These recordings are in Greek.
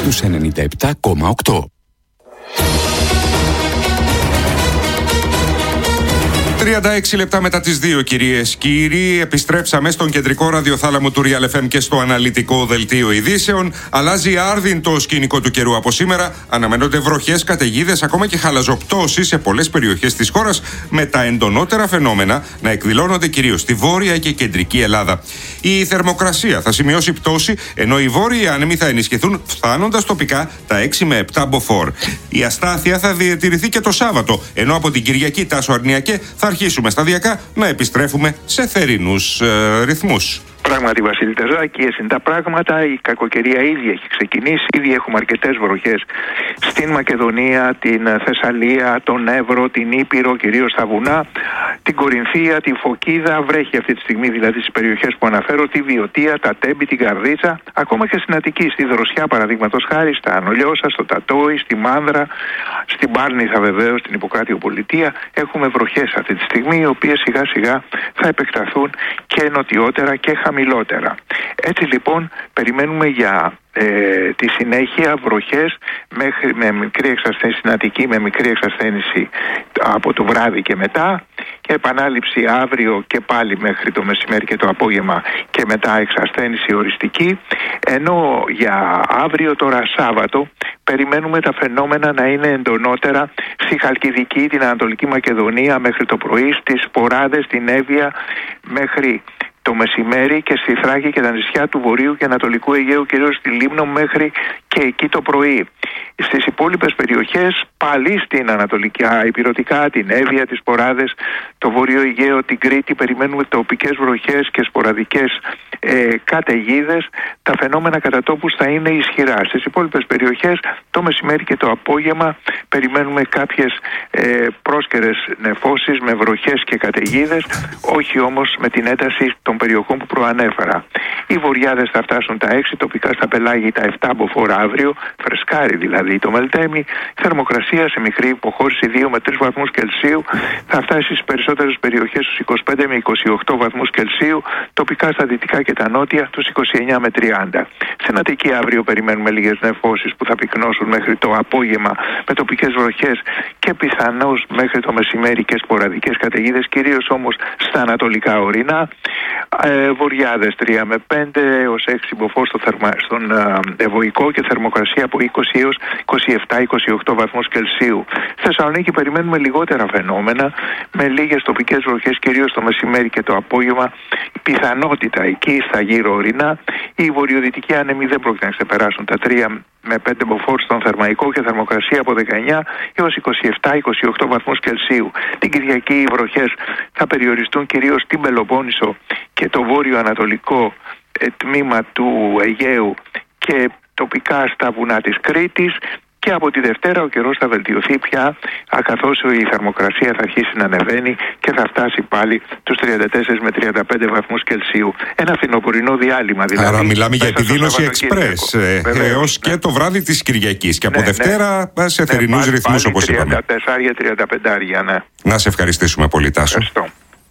στους 97,8. 36 λεπτά μετά τις 2, κυρίες και κύριοι, επιστρέψαμε στον κεντρικό ραδιοθάλαμο του Real FM και στο αναλυτικό δελτίο ειδήσεων. Αλλάζει άρδιν το σκηνικό του καιρού από σήμερα. Αναμένονται βροχές, καταιγίδες, ακόμα και χαλαζοπτώσεις σε πολλές περιοχές της χώρας, με τα εντονότερα φαινόμενα να εκδηλώνονται κυρίως στη βόρεια και κεντρική Ελλάδα. Η θερμοκρασία θα σημειώσει πτώση, ενώ οι βόρειοι άνεμοι θα ενισχυθούν, φτάνοντας τοπικά τα 6 με 7 μποφόρ. Η αστάθεια θα διατηρηθεί και το Σάββατο, ενώ από την Κυριακή Τάσο Αρνιακέ θα αρχίσουμε σταδιακά να επιστρέφουμε σε θερινούς ρυθμούς. Πράγματι, Βασίλη Τερζάκη, είναι τα πράγματα. Η κακοκαιρία ήδη έχει ξεκινήσει. Ήδη έχουμε αρκετές βροχές στην Μακεδονία, την Θεσσαλία, τον Εύρο, την Ήπειρο, κυρίως στα βουνά, την Κορινθία, τη Φωκίδα. Βρέχει αυτή τη στιγμή δηλαδή στις περιοχές που αναφέρω, τη Βιωτία, τα Τέμπη, την Καρδίτσα, ακόμα και στην Αττική, στη Δροσιά παραδείγματος χάρη, στα Ανολιώσα, στο Τατόι, στη Μάνδρα, στην Πάρνηθα βεβαίως, στην Ιπποκράτειο Πολιτεία. Έχουμε βροχές αυτή τη στιγμή, οι οποίες σιγά σιγά θα επεκταθούν και νοτιότερα και χαμηλότερα. Έτσι λοιπόν περιμένουμε για τη συνέχεια βροχές με μικρή εξασθένηση στην Αττική, με μικρή εξασθένηση από το βράδυ και μετά, και επανάληψη αύριο και πάλι μέχρι το μεσημέρι και το απόγευμα, και μετά εξασθένηση οριστική. Ενώ για αύριο, τώρα Σάββατο, περιμένουμε τα φαινόμενα να είναι εντονότερα στη Χαλκιδική, την Ανατολική Μακεδονία μέχρι το πρωί, στις Ποράδες, στην Εύβοια μέχρι το μεσημέρι, και στη Θράκη και τα νησιά του Βορείου και Ανατολικού Αιγαίου, κυρίως στη Λίμνο, μέχρι και εκεί το πρωί. Στις υπόλοιπες περιοχές, πάλι στην Ανατολική Ηπειρωτικά, την Εύβοια, τις Ποράδες, το Βόρειο Αιγαίο, την Κρήτη, περιμένουμε τοπικές βροχές και σποραδικές καταιγίδες. Τα φαινόμενα κατά τόπους θα είναι ισχυρά. Στις υπόλοιπες περιοχές, το μεσημέρι και το απόγευμα, περιμένουμε κάποιες πρόσκαιρες νεφώσεις με βροχές και καταιγίδες, όχι όμως με την ένταση των περιοχών που προανέφερα. Οι βορειάδες θα φτάσουν τα 6, τοπικά στα πελάγη τα 7 μποφόρ αύριο, φρεσκάρι δηλαδή το Μελτέμι. Θερμοκρασία σε μικρή υποχώρηση 2 με 3 βαθμούς Κελσίου, θα φτάσει στις περισσότερες περιοχές στους 25 με 28 βαθμούς Κελσίου, τοπικά στα δυτικά και τα νότια τους 29 με 30. Στην Αττική αύριο περιμένουμε λίγες νεφώσεις που θα πυκνώσουν μέχρι το απόγευμα, με τοπικές βροχές και πιθανώς μέχρι το μεσημέρι και σποραδικές καταιγίδες, κυρίως όμως στα ανατολικά ορεινά. Βορειάδες 3 με 5 έως 6 μποφόρ στον Ευωικό, και θερμοκρασία από 20 έως 27-28 βαθμούς Κελσίου. Στη Θεσσαλονίκη περιμένουμε λιγότερα φαινόμενα, με λίγες τοπικές βροχές κυρίως το μεσημέρι και το απόγευμα. Η πιθανότητα εκεί στα γύρω ορεινά. Οι βορειοδυτικοί άνεμοι δεν πρόκειται να ξεπεράσουν τα 3 με 5 μποφόρ στον Θερμαϊκό, και θερμοκρασία από 19 έως 27-28 βαθμούς Κελσίου. Την Κυριακή οι βροχές θα περιοριστούν κυρίως στην Πελοπόννησο και το βόρειο-ανατολικό τμήμα του Αιγαίου, και τοπικά στα βουνά της Κρήτης. Και από τη Δευτέρα ο καιρός θα βελτιωθεί πια, καθώς η θερμοκρασία θα αρχίσει να ανεβαίνει και θα φτάσει πάλι τους 34 με 35 βαθμούς Κελσίου. Ένα φθινοπορεινό διάλειμμα δηλαδή. Άρα μιλάμε για επιδείνωση εξπρές έως και το βράδυ της Κυριακής. Και από Δευτέρα σε θερινούς ρυθμούς, όπως είπαμε. 34-35, ναι. Να σε ευχαριστήσουμε πολύ, Τάσο. Ευχαριστώ.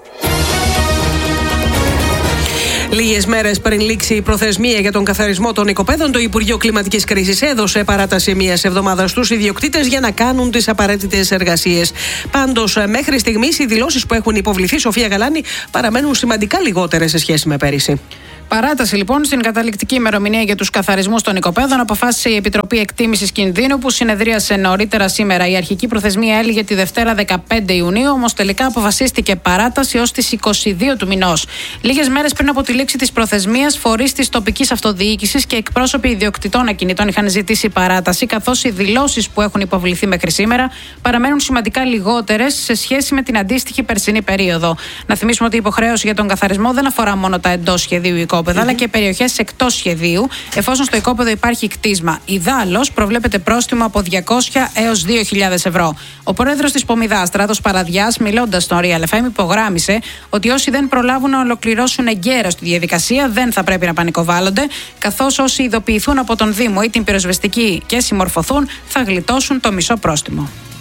Λίγες μέρες πριν λήξει η προθεσμία για τον καθαρισμό των οικοπαίδων, το Υπουργείο Κλιματικής Κρίσης έδωσε παράταση μιας εβδομάδας στους ιδιοκτήτες για να κάνουν τις απαραίτητες εργασίες. Πάντως, μέχρι στιγμής οι δηλώσεις που έχουν υποβληθεί, Σοφία Γαλάνη, παραμένουν σημαντικά λιγότερες σε σχέση με πέρυσι. Παράταση λοιπόν στην καταληκτική ημερομηνία για τους καθαρισμούς των οικοπαίδων αποφάσισε η Επιτροπή Εκτίμησης Κινδύνου, που συνεδρίασε νωρίτερα σήμερα. Η αρχική προθεσμία έλεγε τη Δευτέρα 15 Ιουνίου, όμως τελικά αποφασίστηκε παράταση ως τις 22 του μηνός. Λίγες μέρες πριν από τη λήξη της προθεσμίας, φορείς της τοπικής αυτοδιοίκησης και εκπρόσωποι ιδιοκτητών ακινητών είχαν ζητήσει παράταση, καθώς οι δηλώσεις που έχουν υποβληθεί μέχρι σήμερα παραμένουν σημαντικά λιγότερες σε σχέση με την αντίστοιχη περσινή περίοδο. Να θυμίσουμε ότι η υποχρέωση για τον καθαρισμό δεν αφορά μόνο τα εντός σχεδίου οικόπεδα, αλλά και περιοχές εκτός σχεδίου, εφόσον στο οικόπεδο υπάρχει κτίσμα. Ιδάλλως, προβλέπεται πρόστιμο από 200 έως 2.000 ευρώ. Ο πρόεδρος της Πομιδάς, Στράτος Παραδιάς, μιλώντας στον Real FM, υπογράμμισε ότι όσοι δεν προλάβουν να ολοκληρώσουν εγκαίρως τη διαδικασία δεν θα πρέπει να πανικοβάλλονται, καθώς όσοι ειδοποιηθούν από τον Δήμο ή την πυροσβεστική και συμμορφωθούν θα γλιτώσουν το μισό πρόστιμο.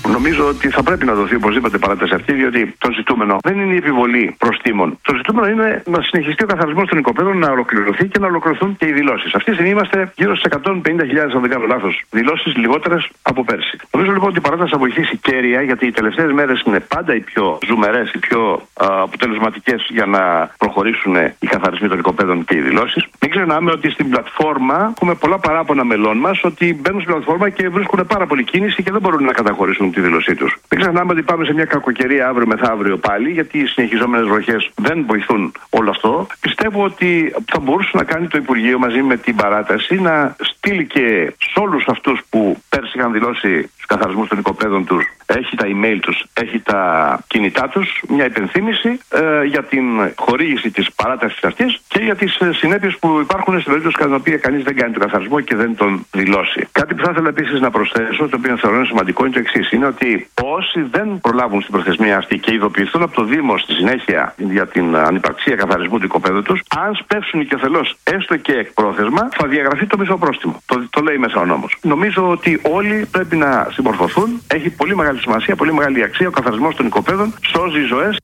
Νομίζω ότι θα πρέπει να δοθεί οπωσδήποτε παράταση αυτή, διότι το ζητούμενο δεν είναι η επιβολή προστίμων. Το ζητούμενο είναι να συνεχιστεί ο καθαρισμός των οικοπαίδων, να ολοκληρωθεί και να ολοκληρωθούν και οι δηλώσεις. Αυτή τη στιγμή είμαστε γύρω στις 150.000, αν δεν κάνω λάθος, δηλώσεις, λιγότερες από πέρσι. Νομίζω λοιπόν ότι η παράταση θα βοηθήσει κέρια, γιατί οι τελευταίες μέρες είναι πάντα οι πιο ζουμερές, οι πιο αποτελεσματικές για να προχωρήσουν οι καθαρισμοί των οικοπαίδων και οι δηλώσεις. Μην ξεχνάμε ότι στην πλατφόρμα έχουμε πολλά παράπονα μελών μας ότι μπαίνουν στην πλατφόρμα και βρίσκουν πάρα πολύ κίνηση και δεν μπορούν να καταχωρήσουν τη δήλωσή τους. Μην ξεχνάμε ότι πάμε σε μια κακοκαιρία αύριο μεθαύριο πάλι, γιατί οι συνεχιζόμενες βροχές δεν βοηθούν όλο αυτό. Πιστεύω ότι θα μπορούσε να κάνει το Υπουργείο μαζί με την παράταση να στείλει και σε όλους αυτούς που πέρσι είχαν δηλώσει τους καθαρισμούς των οικοπαίδων τους, έχει τα email τους, έχει τα κινητά τους, μια υπενθύμηση για την χορήγηση της παράτασης αυτής και για τις συνέπειες που υπάρχουν στην περίπτωση κατά την οποία κανείς δεν κάνει τον καθαρισμό και δεν τον δηλώσει. Κάτι που θα ήθελα επίσης να προσθέσω, το οποίο θεωρώ σημαντικό, είναι το εξής: είναι ότι όσοι δεν προλάβουν στην προθεσμία αυτή και ειδοποιηθούν από το Δήμο στη συνέχεια για την ανυπαρξία καθαρισμού του οικοπαίδου τους, αν σπεύσουν οικειοθελώς έστω και εκπρόθεσμα, θα διαγραφεί το μισό πρόστιμο. Το λέει μέσα ο νόμος. Νομίζω ότι όλοι πρέπει να συμμορφωθούν. Έχει πολύ μεγάλη σημασία, πολύ μεγάλη αξία ο καθαρισμός των οικοπαίδων, σώζει ζωές.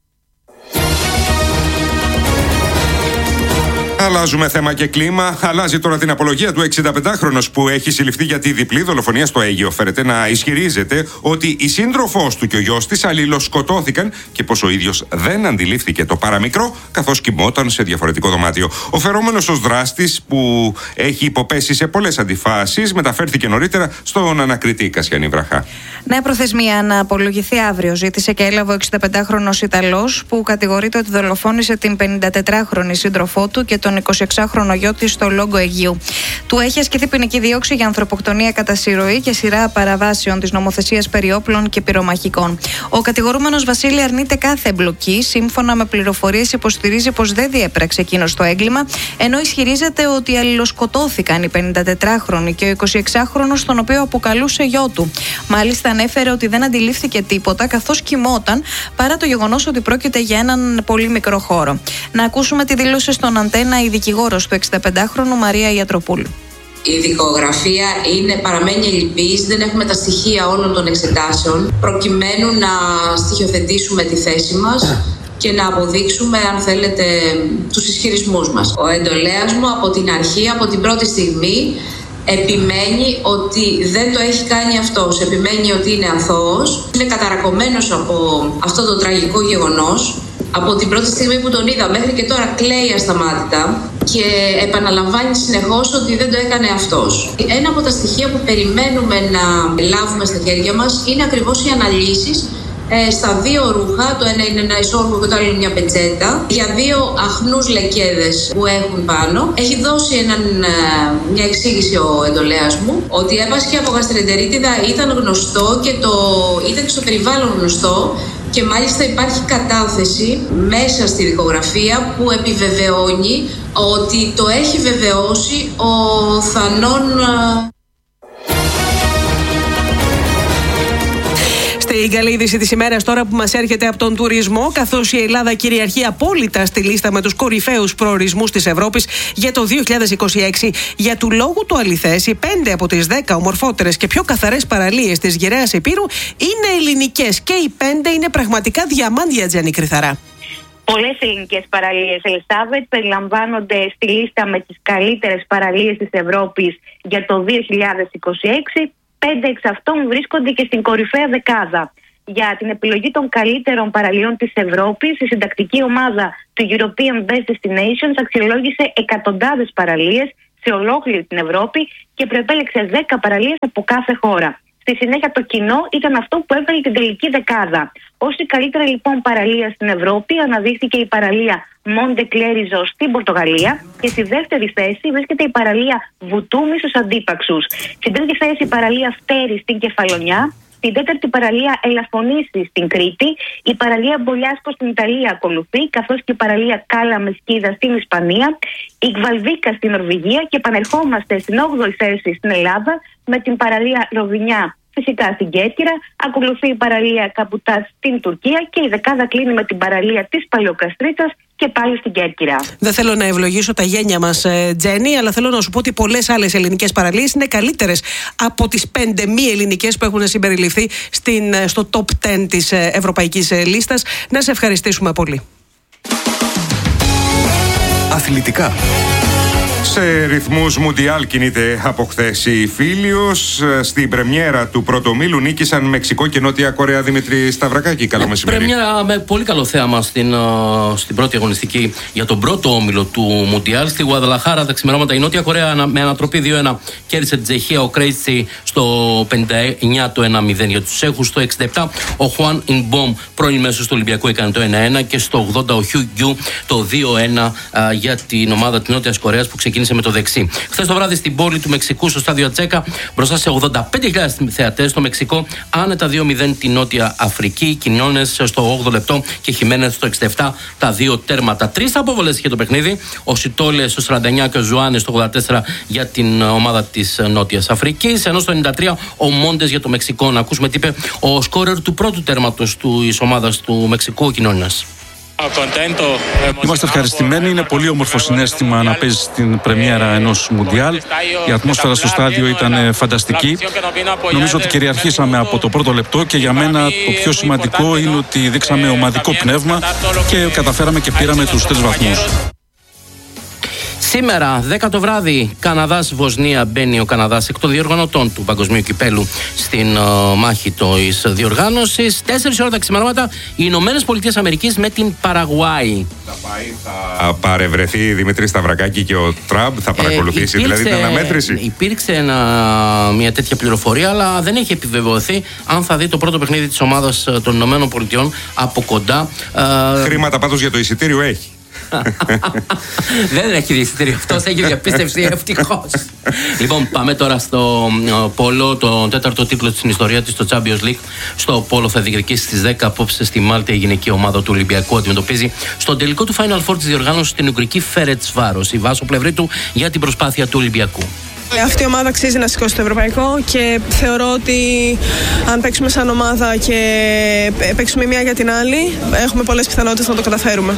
Αλλάζουμε θέμα και κλίμα. Αλλάζει τώρα την απολογία του 65χρονος που έχει συλληφθεί για τη διπλή δολοφονία στο Αίγυο. Φέρεται να ισχυρίζεται ότι η σύντροφός του και ο γιος της αλληλοσκοτώθηκαν και πως ο ίδιος δεν αντιλήφθηκε το παραμικρό καθώς κοιμόταν σε διαφορετικό δωμάτιο. Ο φερόμενος ως δράστης, που έχει υποπέσει σε πολλές αντιφάσεις, μεταφέρθηκε νωρίτερα στον ανακριτή Κασιανή Βραχά. Νέα προθεσμία να απολογηθεί αύριο ζήτησε και έλαβε ο 65χρονος Ιταλός, που κατηγορείται ότι δολοφόνησε την 54χρονη σύντροφό του και τον 26χρονο γιο της στο Λόγκο Αιγείου. Του έχει ασκηθεί ποινική δίωξη για ανθρωποκτονία κατά συρροή και σειρά παραβάσεων της νομοθεσίας περί όπλων και πυρομαχικών. Ο κατηγορούμενος Βασίλη αρνείται κάθε εμπλοκή. Σύμφωνα με πληροφορίες, υποστηρίζει πως δεν διέπραξε εκείνος το έγκλημα, ενώ ισχυρίζεται ότι αλληλοσκοτώθηκαν η 54χρονη και ο 26χρονος, τον οποίο αποκαλούσε γιο του. Μάλιστα, ανέφερε ότι δεν αντιλήφθηκε τίποτα καθώς κοιμόταν, παρά το γεγονός ότι πρόκειται για έναν πολύ μικρό χώρο. Να ακούσουμε τη δήλωση στον Αντένα η δικηγόρος του 65χρονου Μαρία Ιατροπούλου. Η δικογραφία παραμένει ελλειπής, δεν έχουμε τα στοιχεία όλων των εξετάσεων, προκειμένου να στοιχειοθετήσουμε τη θέση μας και να αποδείξουμε, αν θέλετε, τους ισχυρισμούς μας. Ο εντολέας μου από την αρχή, από την πρώτη στιγμή, επιμένει ότι δεν το έχει κάνει αυτός, επιμένει ότι είναι αθώος, είναι καταρακωμένος από αυτό το τραγικό γεγονός. Από την πρώτη στιγμή που τον είδα μέχρι και τώρα κλαίει ασταμάτητα και επαναλαμβάνει συνεχώς ότι δεν το έκανε αυτός. Ένα από τα στοιχεία που περιμένουμε να λάβουμε στα χέρια μας είναι ακριβώς οι αναλύσεις στα δύο ρούχα. Το ένα είναι ένα ισόρροπο και το άλλο είναι μια πετσέτα, για δύο αχνούς λεκέδες που έχουν πάνω. Έχει δώσει μια εξήγηση ο εντολέας μου ότι έπασχε από γαστρεντερίτιδα, ήταν γνωστό και ήταν και στο περιβάλλον γνωστό. Και μάλιστα υπάρχει κατάθεση μέσα στη δικογραφία που επιβεβαιώνει ότι το έχει βεβαιώσει ο Θανών. Στην καλή είδηση της ημέρας τώρα που μας έρχεται από τον τουρισμό, καθώς η Ελλάδα κυριαρχεί απόλυτα στη λίστα με τους κορυφαίους προορισμούς της Ευρώπης για το 2026. Για του λόγου του αληθές, οι 5 από τις 10 ομορφότερες και πιο καθαρές παραλίες της γυραιάς Ηπείρου είναι ελληνικές και οι 5 είναι πραγματικά διαμάντια, Τζέννη Κρυθαρά. Πολλές ελληνικές παραλίες, Ελισάβετ, περιλαμβάνονται στη λίστα με τις καλύτερες παραλίες της Ευρώπης για το 2026. 5 εξ αυτών βρίσκονται και στην κορυφαία δεκάδα. Για την επιλογή των καλύτερων παραλίων της Ευρώπης, η συντακτική ομάδα του European Best Destinations αξιολόγησε εκατοντάδες παραλίες σε ολόκληρη την Ευρώπη και προεπέλεξε 10 παραλίες από κάθε χώρα. Στη συνέχεια το κοινό ήταν αυτό που έβγαλε την τελική δεκάδα. Ως η καλύτερη λοιπόν παραλία στην Ευρώπη αναδείχθηκε η παραλία Monte Clerizo στην Πορτογαλία και στη δεύτερη θέση βρίσκεται η παραλία Βουτούμι στους Αντίπαξους. Στην τρίτη θέση η παραλία Φτέρι στην Κεφαλονιά. Στην τέταρτη παραλία Ελαφωνήσι στην Κρήτη. Η παραλία Μπολιάσκο στην Ιταλία ακολουθεί, καθώς και η παραλία Κάλα Μεσκίδα στην Ισπανία. Η Γβαλβίκα στην Νορβηγία και επανερχόμαστε στην 8η θέση στην Ελλάδα με την παραλία Ροβινιά φυσικά στην Κέρκυρα. Ακολουθεί η παραλία Καμπουτάς στην Τουρκία και η δεκάδα κλείνει με την παραλία της Παλαιοκαστρίτσας και πάλι στην Κέρκυρα. Δεν θέλω να ευλογήσω τα γένια μας, Τζένι, αλλά θέλω να σου πω ότι πολλές άλλες ελληνικές παραλίες είναι καλύτερες από τις 5 μη ελληνικές που έχουν συμπεριληφθεί στο top 10 της ευρωπαϊκής λίστας. Να σε ευχαριστήσουμε πολύ. Αθλητικά. Σε ρυθμούς Μουντιάλ κινείται από χθες η Φίλιος. Στην πρεμιέρα του πρώτου ομίλου νίκησαν Μεξικό και Νότια Κορέα. Δημήτρη Σταυρακάκη, καλό μεσημέρι. Πρεμιέρα με πολύ καλό θέαμα στην πρώτη αγωνιστική για τον πρώτο όμιλο του Μουντιάλ. Στη Γουαδαλαχάρα τα ξημερώματα η Νότια Κορέα με ανατροπή 2-1 κέρδισε την Τσεχία. Ο Κρέιτσι στο 59 το 1-0 για τους Τσέχους. Στο 67 ο Χουάν Ινμπομ, πρώην μέσος του Ολυμπιακού, έκανε το 1-1 και στο 80 ο Χιου Γκιου το 2-1 για την ομάδα της Νότιας Κορέας που ξεκίνησε με το δεξί. Χθες το βράδυ στην πόλη του Μεξικού, στο στάδιο Ατσέκα, μπροστά σε 85.000 θεατές, στο Μεξικό άνετα 2-0 την Νότια Αφρική. Κινώνες στο 8ο λεπτό και Χιμένες στο 67 τα δύο τέρματα. 3 αποβολές είχε το παιχνίδι. Ο Σιτόλε στο 49 και ο Ζουάνε στο 84 για την ομάδα της Νότιας Αφρικής. Ενώ στο 93 ο Μόντες για το Μεξικό. Να ακούσουμε τι είπε ο σκόρερ του πρώτου τέρματος της ομάδας του Μεξικού, ο Κινώνες. Είμαστε ευχαριστημένοι. Είναι πολύ όμορφο συναίσθημα να παίζει στην πρεμιέρα ενός Μουντιάλ. Η ατμόσφαιρα στο στάδιο ήταν φανταστική. Νομίζω ότι κυριαρχήσαμε από το πρώτο λεπτό και για μένα το πιο σημαντικό είναι ότι δείξαμε ομαδικό πνεύμα και καταφέραμε και πήραμε τους 3 βαθμούς. Σήμερα, 10 το βράδυ, Καναδάς-Βοσνία, μπαίνει ο Καναδάς εκ των διοργανωτών του Παγκοσμίου Κυπέλου στην μάχη της διοργάνωσης. 4 ώρα τα ξημερώματα, οι Ηνωμένες Πολιτείες Αμερικής με την Παραγουάη. Θα παρευρεθεί Δημήτρη Σταυρακάκη και ο Τραμπ, θα παρακολουθήσει δηλαδή την αναμέτρηση. Υπήρξε μια τέτοια πληροφορία, αλλά δεν έχει επιβεβαιωθεί αν θα δει το πρώτο παιχνίδι της ομάδας των Ηνωμένων Πολιτειών από κοντά. Χρήματα πάντως για το εισιτήριο έχει. Δεν έχει εισιτήριο αυτός, έχει διαπίστευση, ευτυχώς. Λοιπόν, πάμε τώρα στο πόλο, το 4ο τίτλο στην ιστορία της, το Champions League. Στο πόλο θα διεκδικήσει στις 10 απόψε στη Μάλτα η γυναική ομάδα του Ολυμπιακού. Αντιμετωπίζει στον τελικό του Final Four της διοργάνωσης την Ουγγρική Φέρετσβάρος. Η Βάσο πλευρή του για την προσπάθεια του Ολυμπιακού. Αυτή η ομάδα αξίζει να σηκώσει το ευρωπαϊκό και θεωρώ ότι αν παίξουμε σαν ομάδα και παίξουμε μία για την άλλη, έχουμε πολλές πιθανότητες να το καταφέρουμε.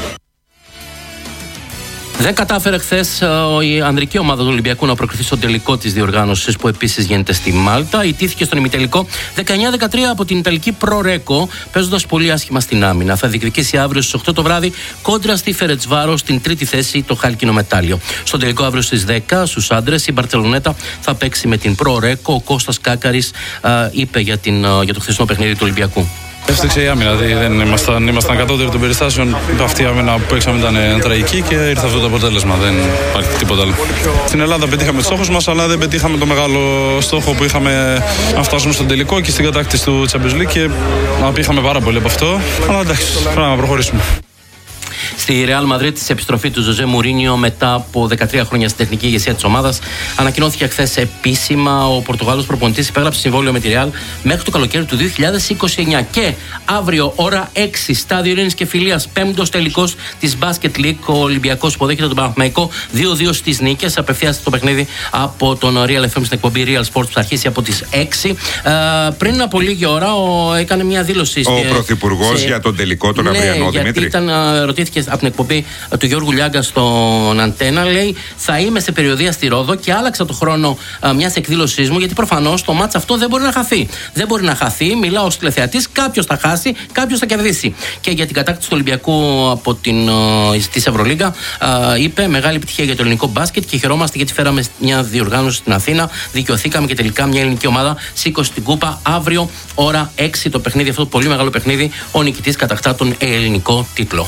Δεν κατάφερε χθες η ανδρική ομάδα του Ολυμπιακού να προκριθεί στο τελικό της διοργάνωσης που επίσης γίνεται στη Μάλτα. Ιτήθηκε στον ημιτελικό 19-13 από την Ιταλική Προρέκο, παίζοντας πολύ άσχημα στην άμυνα. Θα διεκδικήσει αύριο στις 8 το βράδυ κόντρα στη Φερετσβάρο στην τρίτη θέση το χάλκινο μετάλλιο. Στον τελικό αύριο στις 10 στους άντρες η Μπαρτσελονέτα θα παίξει με την Προρέκο. Ο Κώστας Κάκαρης είπε για το χθεσινό παιχνίδι του Ολυμπιακού. Έφταξε η άμυνα, δεν ήμασταν κατώτεροι των περιστάσεων. Αυτή η άμυνα που παίξαμε ήταν τραγική και ήρθε αυτό το αποτέλεσμα. Δεν υπάρχει τίποτα άλλο. Στην Ελλάδα πετύχαμε τους στόχους μας, αλλά δεν πετύχαμε το μεγάλο στόχο που είχαμε να φτάσουμε στον τελικό και στην κατάκτηση του Champions League. Και απήχαμε πάρα πολύ από αυτό. Αλλά εντάξει, πρέπει να προχωρήσουμε. Στη Real Madrid, της επιστροφή του Ζωζέ Μουρίνιο μετά από 13 χρόνια στην τεχνική ηγεσία της ομάδας, ανακοινώθηκε χθες επίσημα. Ο Πορτογάλος προπονητής υπέγραψε συμβόλαιο με τη Real μέχρι το καλοκαίρι του 2029. Και αύριο, ώρα 6, στάδιο Ειρήνης και Φιλίας, 5ος τελικός της Basket League. Ο Ολυμπιακός υποδέχεται τον Παναθηναϊκό 2-2 στις νίκες. Απευθείας το παιχνίδι από τον Real FM στην εκπομπή Real Sports που θα αρχίσει από τις 6. Πριν από λίγη ώρα έκανε μια δήλωση. Ο Πρωθυπουργός για τον τελικό, τον αυριανό, Δημήτρη. Ρωτήθηκε από την εκπομπή του Γιώργου Λιάγκα στον Αντένα, λέει: θα είμαι σε περιοδεία στη Ρόδο και άλλαξα το χρόνο μιας εκδήλωσής μου, γιατί προφανώς το μάτς αυτό δεν μπορεί να χαθεί. Δεν μπορεί να χαθεί, μιλάω ως τηλεθεατής, κάποιος θα χάσει, κάποιος θα κερδίσει. Και για την κατάκτηση του Ολυμπιακού από της Ευρωλίγκα, είπε: μεγάλη επιτυχία για το ελληνικό μπάσκετ και χαιρόμαστε γιατί φέραμε μια διοργάνωση στην Αθήνα. Δικαιωθήκαμε και τελικά μια ελληνική ομάδα σήκωσε την κούπα. Αύριο, ώρα 6 το παιχνίδι, αυτό το πολύ μεγάλο παιχνίδι, ο νικητής κατακτά τον ελληνικό τίτλο.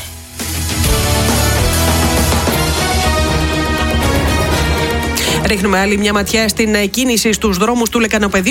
Ρίχνουμε άλλη μια ματιά στην κίνηση στους δρόμους του Λεκανοπεδίου.